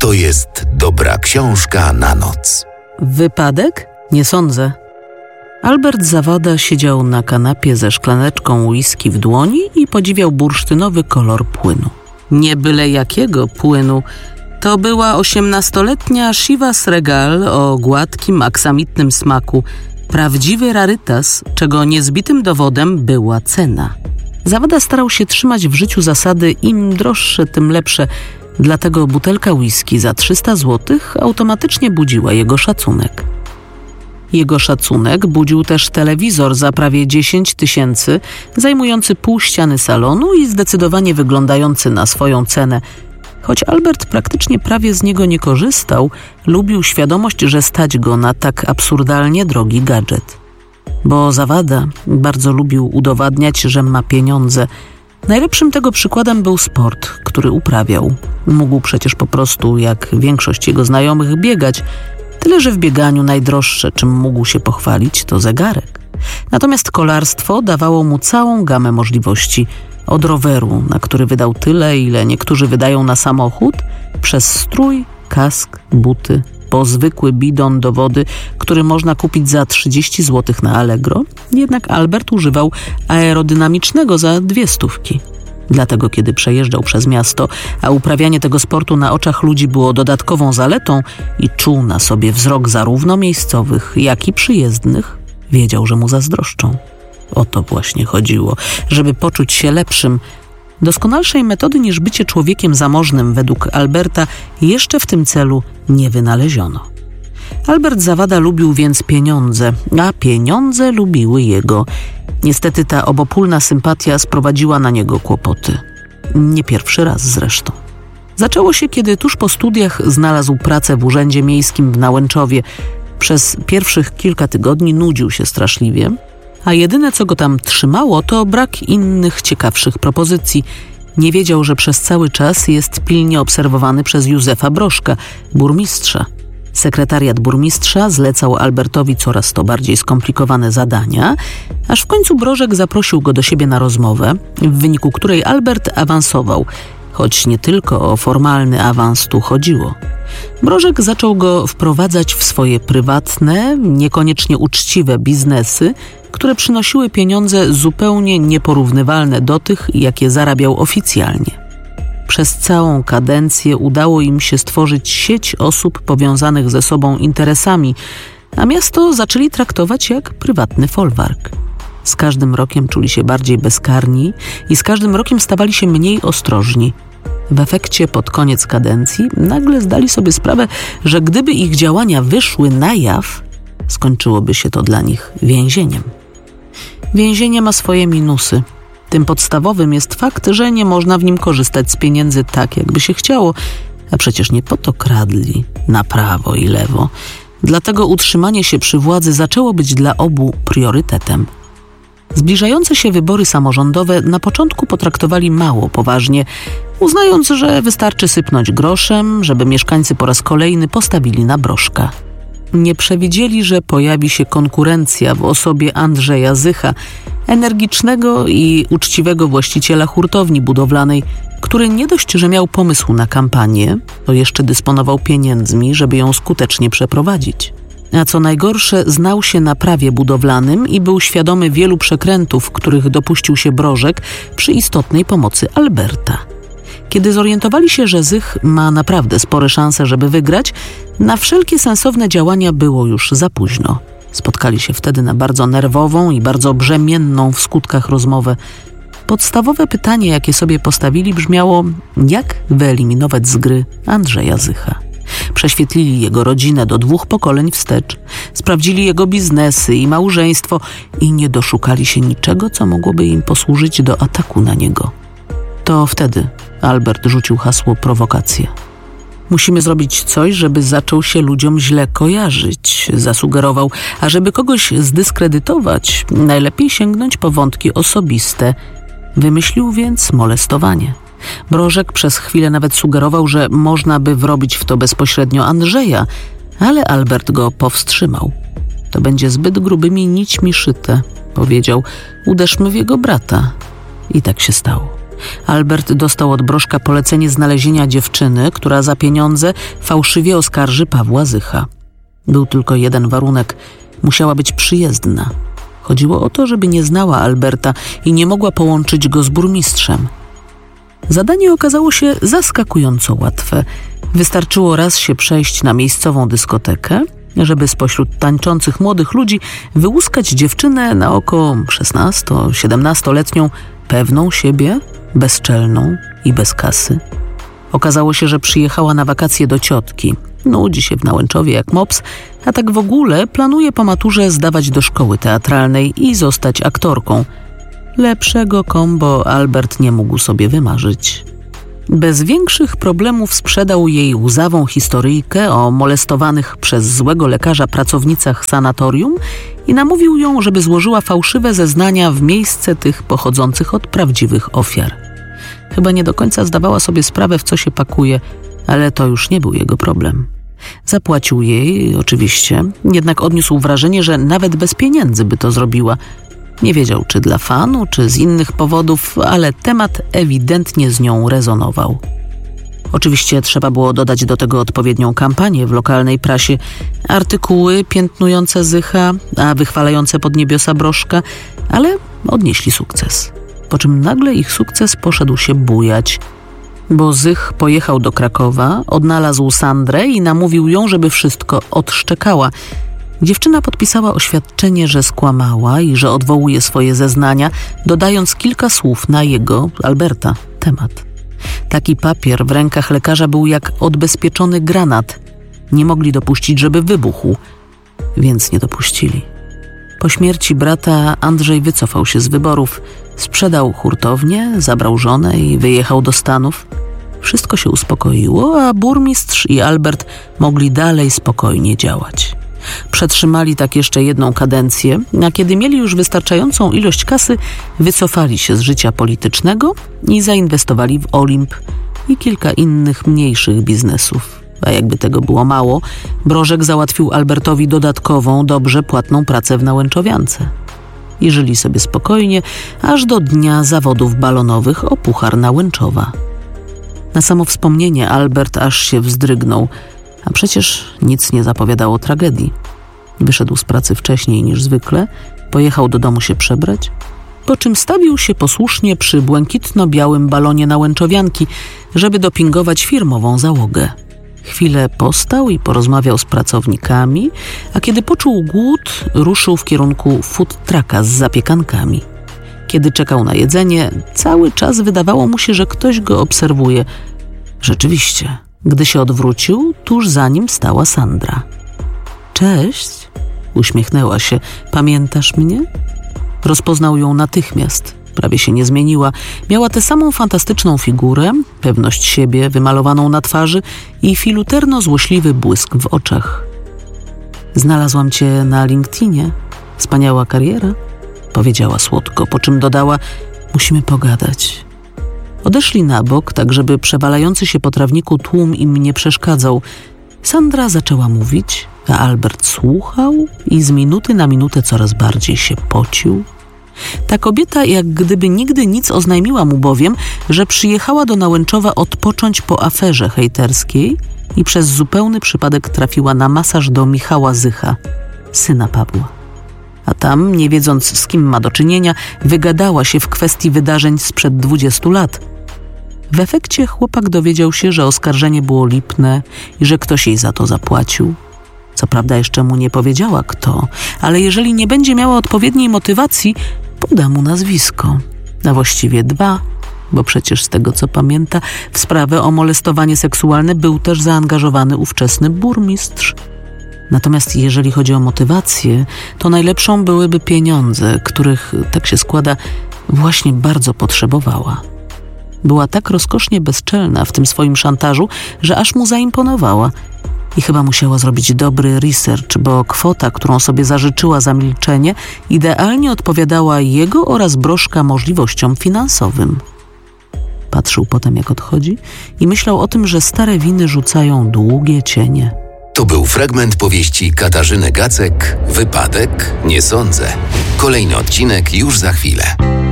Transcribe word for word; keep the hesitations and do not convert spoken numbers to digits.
to jest dobra książka na noc. Wypadek? Nie sądzę. Albert Zawada siedział na kanapie ze szklaneczką whisky w dłoni i podziwiał bursztynowy kolor płynu. Nie byle jakiego płynu. To była osiemnastoletnia Chivas Regal o gładkim, aksamitnym smaku. Prawdziwy rarytas, czego niezbitym dowodem była cena. Zawada starał się trzymać w życiu zasady im droższe, tym lepsze. Dlatego butelka whisky za trzysta złotych automatycznie budziła jego szacunek. Jego szacunek budził też telewizor za prawie dziesięć tysięcy, zajmujący pół ściany salonu i zdecydowanie wyglądający na swoją cenę. Choć Albert praktycznie prawie z niego nie korzystał, lubił świadomość, że stać go na tak absurdalnie drogi gadżet. Bo Zawada bardzo lubił udowadniać, że ma pieniądze. Najlepszym tego przykładem był sport, który uprawiał. Mógł przecież po prostu, jak większość jego znajomych, biegać. Tyle, że w bieganiu najdroższe, czym mógł się pochwalić, to zegarek. Natomiast kolarstwo dawało mu całą gamę możliwości. Od roweru, na który wydał tyle, ile niektórzy wydają na samochód, przez strój, kask, buty, po zwykły bidon do wody, który można kupić za trzydzieści złotych na Allegro, jednak Albert używał aerodynamicznego za dwie stówki. Dlatego kiedy przejeżdżał przez miasto, a uprawianie tego sportu na oczach ludzi było dodatkową zaletą i czuł na sobie wzrok zarówno miejscowych, jak i przyjezdnych, wiedział, że mu zazdroszczą. O to właśnie chodziło, żeby poczuć się lepszym. Doskonalszej metody niż bycie człowiekiem zamożnym według Alberta jeszcze w tym celu nie wynaleziono. Albert Zawada lubił więc pieniądze, a pieniądze lubiły jego. Niestety ta obopólna sympatia sprowadziła na niego kłopoty. Nie pierwszy raz zresztą. Zaczęło się, kiedy tuż po studiach znalazł pracę w urzędzie miejskim w Nałęczowie. Przez pierwszych kilka tygodni nudził się straszliwie, a jedyne, co go tam trzymało, to brak innych, ciekawszych propozycji. Nie wiedział, że przez cały czas jest pilnie obserwowany przez Józefa Brożka, burmistrza. Sekretariat burmistrza zlecał Albertowi coraz to bardziej skomplikowane zadania, aż w końcu Brożek zaprosił go do siebie na rozmowę, w wyniku której Albert awansował, choć nie tylko o formalny awans tu chodziło. Brożek zaczął go wprowadzać w swoje prywatne, niekoniecznie uczciwe biznesy, które przynosiły pieniądze zupełnie nieporównywalne do tych, jakie zarabiał oficjalnie. Przez całą kadencję udało im się stworzyć sieć osób powiązanych ze sobą interesami, a miasto zaczęli traktować jak prywatny folwark. Z każdym rokiem czuli się bardziej bezkarni i z każdym rokiem stawali się mniej ostrożni. W efekcie pod koniec kadencji nagle zdali sobie sprawę, że gdyby ich działania wyszły na jaw, skończyłoby się to dla nich więzieniem. Więzienie ma swoje minusy. Tym podstawowym jest fakt, że nie można w nim korzystać z pieniędzy tak, jakby się chciało, a przecież nie po to kradli na prawo i lewo. Dlatego utrzymanie się przy władzy zaczęło być dla obu priorytetem. Zbliżające się wybory samorządowe na początku potraktowali mało poważnie, uznając, że wystarczy sypnąć groszem, żeby mieszkańcy po raz kolejny postawili na Brożka. Nie przewidzieli, że pojawi się konkurencja w osobie Andrzeja Zycha, energicznego i uczciwego właściciela hurtowni budowlanej, który nie dość, że miał pomysł na kampanię, to jeszcze dysponował pieniędzmi, żeby ją skutecznie przeprowadzić. A co najgorsze, znał się na prawie budowlanym i był świadomy wielu przekrętów, których dopuścił się Brożek przy istotnej pomocy Alberta. Kiedy zorientowali się, że Zych ma naprawdę spore szanse, żeby wygrać, na wszelkie sensowne działania było już za późno. Spotkali się wtedy na bardzo nerwową i bardzo brzemienną w skutkach rozmowę. Podstawowe pytanie, jakie sobie postawili, brzmiało: jak wyeliminować z gry Andrzeja Zycha? Prześwietlili jego rodzinę do dwóch pokoleń wstecz, sprawdzili jego biznesy i małżeństwo i nie doszukali się niczego, co mogłoby im posłużyć do ataku na niego. To wtedy Albert rzucił hasło prowokacja. Musimy zrobić coś, żeby zaczął się ludziom źle kojarzyć, zasugerował, a żeby kogoś zdyskredytować, najlepiej sięgnąć po wątki osobiste. Wymyślił więc molestowanie. Brożek przez chwilę nawet sugerował, że można by wrobić w to bezpośrednio Andrzeja, ale Albert go powstrzymał. To będzie zbyt grubymi nićmi szyte, powiedział. Uderzmy w jego brata. I tak się stało. Albert dostał od Brożka polecenie znalezienia dziewczyny, która za pieniądze fałszywie oskarży Pawła Zycha. Był tylko jeden warunek. Musiała być przyjezdna. Chodziło o to, żeby nie znała Alberta i nie mogła połączyć go z burmistrzem. Zadanie okazało się zaskakująco łatwe. Wystarczyło raz się przejść na miejscową dyskotekę, żeby spośród tańczących młodych ludzi wyłuskać dziewczynę na oko szesnasto-siedemnastoletnią, pewną siebie, bezczelną i bez kasy. Okazało się, że przyjechała na wakacje do ciotki. Nudzi się w Nałęczowie jak mops, a tak w ogóle planuje po maturze zdawać do szkoły teatralnej i zostać aktorką. Lepszego kombo Albert nie mógł sobie wymarzyć. Bez większych problemów sprzedał jej łzawą historyjkę o molestowanych przez złego lekarza pracownicach sanatorium i namówił ją, żeby złożyła fałszywe zeznania w miejsce tych pochodzących od prawdziwych ofiar. Chyba nie do końca zdawała sobie sprawę, w co się pakuje, ale to już nie był jego problem. Zapłacił jej, oczywiście, jednak odniósł wrażenie, że nawet bez pieniędzy by to zrobiła. Nie wiedział, czy dla fanu, czy z innych powodów, ale temat ewidentnie z nią rezonował. Oczywiście trzeba było dodać do tego odpowiednią kampanię w lokalnej prasie, artykuły piętnujące Zycha, a wychwalające pod niebiosa Brożka, ale odnieśli sukces. Po czym nagle ich sukces poszedł się bujać, bo Zych pojechał do Krakowa, odnalazł Sandrę i namówił ją, żeby wszystko odszczekała. Dziewczyna podpisała oświadczenie, że skłamała i że odwołuje swoje zeznania, dodając kilka słów na jego, Alberta, temat. Taki papier w rękach lekarza był jak odbezpieczony granat. Nie mogli dopuścić, żeby wybuchł, więc nie dopuścili. Po śmierci brata Andrzej wycofał się z wyborów, sprzedał hurtownię, zabrał żonę i wyjechał do Stanów. Wszystko się uspokoiło, a burmistrz i Albert mogli dalej spokojnie działać. Przetrzymali tak jeszcze jedną kadencję, a kiedy mieli już wystarczającą ilość kasy, wycofali się z życia politycznego i zainwestowali w Olimp i kilka innych mniejszych biznesów. A jakby tego było mało, Brożek załatwił Albertowi dodatkową, dobrze płatną pracę w Nałęczowiance. I żyli sobie spokojnie, aż do dnia zawodów balonowych o Puchar Nałęczowa. Na samo wspomnienie Albert aż się wzdrygnął, a przecież nic nie zapowiadało tragedii. Wyszedł z pracy wcześniej niż zwykle, pojechał do domu się przebrać, po czym stawił się posłusznie przy błękitno-białym balonie Nałęczowianki, żeby dopingować firmową załogę. Chwilę postał i porozmawiał z pracownikami, a kiedy poczuł głód, ruszył w kierunku food trucka z zapiekankami. Kiedy czekał na jedzenie, cały czas wydawało mu się, że ktoś go obserwuje. Rzeczywiście, gdy się odwrócił, tuż za nim stała Sandra. Cześć, uśmiechnęła się. Pamiętasz mnie? Rozpoznał ją natychmiast. Prawie się nie zmieniła. Miała tę samą fantastyczną figurę, pewność siebie wymalowaną na twarzy i filuterno-złośliwy błysk w oczach. Znalazłam cię na LinkedInie. Wspaniała kariera, powiedziała słodko, po czym dodała: musimy pogadać. Odeszli na bok, tak żeby przewalający się po trawniku tłum im nie przeszkadzał. Sandra zaczęła mówić, a Albert słuchał i z minuty na minutę coraz bardziej się pocił. Ta kobieta jak gdyby nigdy nic oznajmiła mu bowiem, że przyjechała do Nałęczowa odpocząć po aferze hejterskiej i przez zupełny przypadek trafiła na masaż do Michała Zycha, syna Pawła. A tam, nie wiedząc z kim ma do czynienia, wygadała się w kwestii wydarzeń sprzed dwudziestu lat. W efekcie chłopak dowiedział się, że oskarżenie było lipne i że ktoś jej za to zapłacił. Co prawda jeszcze mu nie powiedziała kto, ale jeżeli nie będzie miała odpowiedniej motywacji, poda mu nazwisko. A właściwie dwa, bo przecież z tego co pamięta, w sprawę o molestowanie seksualne był też zaangażowany ówczesny burmistrz. Natomiast jeżeli chodzi o motywację, to najlepszą byłyby pieniądze, których, tak się składa, właśnie bardzo potrzebowała. Była tak rozkosznie bezczelna w tym swoim szantażu, że aż mu zaimponowała. I chyba musiała zrobić dobry research, bo kwota, którą sobie zażyczyła za milczenie, idealnie odpowiadała jego oraz Brożka możliwościom finansowym. Patrzył potem, jak odchodzi, i myślał o tym, że stare winy rzucają długie cienie. To był fragment powieści Katarzyny Gacek, Wypadek? Nie sądzę. Kolejny odcinek już za chwilę.